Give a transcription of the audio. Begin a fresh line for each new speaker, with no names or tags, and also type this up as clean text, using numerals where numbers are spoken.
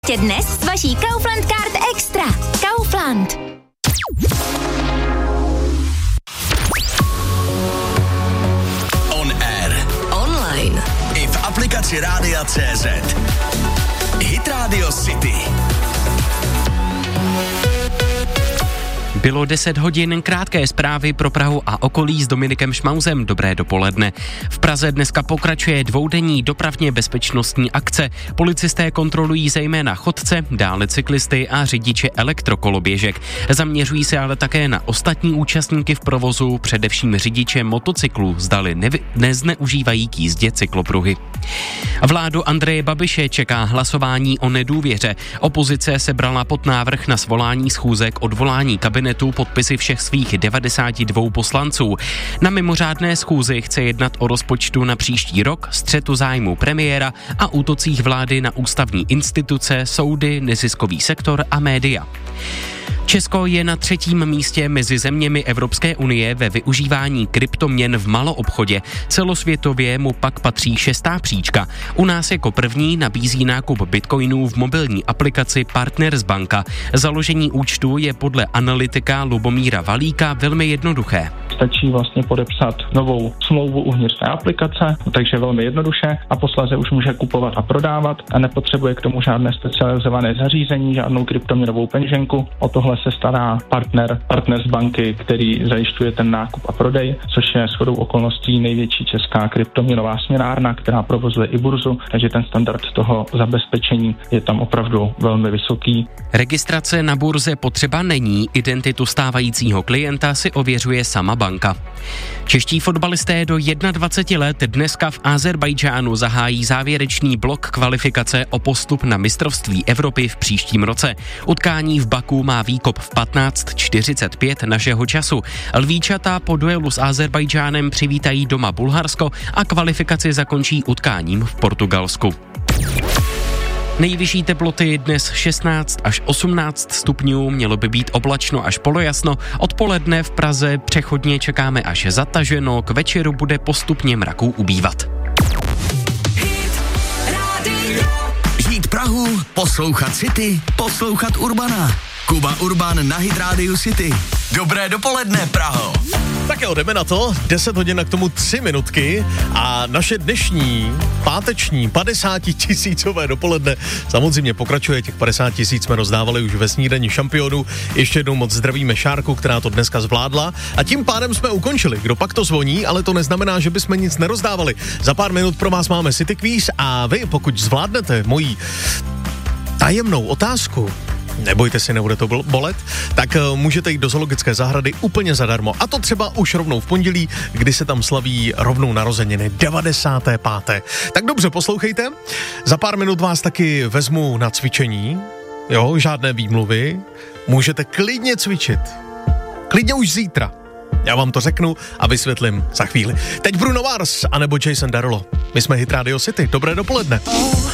Dnes s vaší Kaufland Card Extra. Kaufland.
On air.
Online.
I v aplikaci Rádia.cz. Hit Radio City.
Bylo 10 hodin, krátké zprávy pro Prahu a okolí s Dominikem Šmauzem. Dobré dopoledne. V Praze dneska pokračuje dvoudenní dopravně bezpečnostní akce. Policisté kontrolují zejména chodce, dále cyklisty a řidiče elektrokoloběžek. Zaměřují se ale také na ostatní účastníky v provozu, především řidiče motocyklů, zdali nezneužívají k jízdě cyklopruhy. Vládu Andreje Babiše čeká hlasování o nedůvěře. Opozice sebrala pod návrh na svolání schůze k odvolání kabinetu podpisy všech svých 92 poslanců. Na mimořádné schůzi chce jednat o rozpočtu na příští rok, střetu zájmu premiéra a útocích vlády na ústavní instituce, soudy, neziskový sektor a média. Česko je na 3. místě mezi zeměmi Evropské unie ve využívání kryptoměn v maloobchodě. Celosvětově mu pak patří 6. příčka. U nás jako první nabízí nákup bitcoinů v mobilní aplikaci Partners Banka. Založení účtu je podle analytika Lubomíra Valíka velmi jednoduché.
Stačí vlastně podepsat novou smlouvu uvnitř té aplikace, takže velmi jednoduše a posléze už může kupovat a prodávat a nepotřebuje k tomu žádné specializované zařízení, žádnou kryptoměnovou peněženku. O tohle se stará partner z banky, který zajišťuje ten nákup a prodej, což je shodou okolností největší česká kryptoměnová směnárna, která provozuje i burzu, takže ten standard toho zabezpečení je tam opravdu velmi vysoký.
Registrace na burze potřeba není, identitu stávajícího klienta si ověřuje sama banka. Čeští fotbalisté do 21 let dneska v Azerbajdžánu zahájí závěrečný blok kvalifikace o postup na mistrovství Evropy v příštím roce. Utkání v Baku má výkop v 15:45 našeho času. Lvíčata po duelu s Azerbajdžánem přivítají doma Bulharsko a kvalifikaci zakončí utkáním v Portugalsku. Nejvyšší teploty dnes 16 až 18 stupňů, mělo by být oblačno až polojasno. Odpoledne v Praze přechodně čekáme až zataženo, k večeru bude postupně mraků ubývat.
Žít Prahu, poslouchat City, poslouchat Urbana. Kuba Urban na Hit Radio City. Dobré dopoledne, Praho.
Tak jo, jdeme na to. 10 hodin a k tomu 3 minutky a naše dnešní páteční 50 000 dopoledne samozřejmě pokračuje. Těch 50 000 jsme rozdávali už ve snídani šampionů. Ještě jednou moc zdravíme Šárku, která to dneska zvládla a tím pádem jsme ukončili. Kdo pak to zvoní, ale to neznamená, že bychom nic nerozdávali. Za pár minut pro vás máme City Quiz a vy, pokud zvládnete moji tajemnou otázku, nebojte si, nebude to bolet, tak můžete jít do zoologické zahrady úplně zadarmo. A to třeba už rovnou v pondělí, kdy se tam slaví rovnou narozeniny 95. Tak dobře, poslouchejte. Za pár minut vás taky vezmu na cvičení. Jo, žádné výmluvy. Můžete klidně cvičit. Klidně už zítra. Já vám to řeknu a vysvětlím za chvíli. Teď Bruno Mars anebo Jason Derulo. My jsme Hit Radio City. Dobré dopoledne.